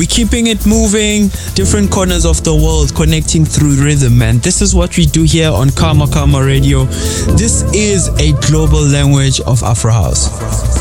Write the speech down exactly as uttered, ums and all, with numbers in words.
We're keeping it moving, different corners of the world connecting through rhythm, man. This is what we do here on Karma Karma Radio. This is a global language of Afro House.